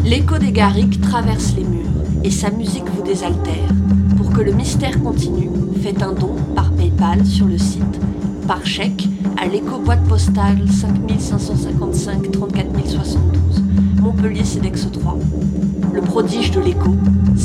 L'écho des Garrigues traverse les murs et sa musique vous désaltère. Pour que le mystère continue, faites un don par PayPal sur le site, par chèque à l'écho boîte postale 5555 34 072, Montpellier CEDEX 3. Le prodige de l'écho,